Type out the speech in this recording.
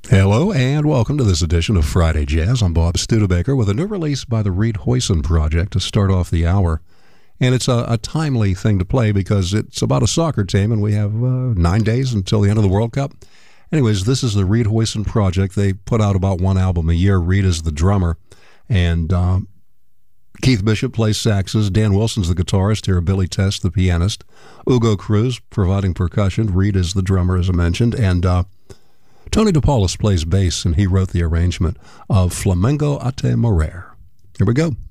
Hello and welcome to this edition of Friday Jazz. I'm Bob Studebaker with a new release by the Reed Hoyson Project to start off the hour. And it's a timely thing to play because it's about a soccer team and we have 9 days until the end of the World Cup. Anyways, this is the Reed Hoyson Project. They put out about one album a year. Reed is the drummer and Keith Bishop plays saxes. Dan Wilson's the guitarist. Here, Billy Test, the pianist. Ugo Cruz providing percussion. Reed is the drummer, as I mentioned. And Tony DePaulis plays bass, and he wrote the arrangement of Flamengo a te morir. Here we go.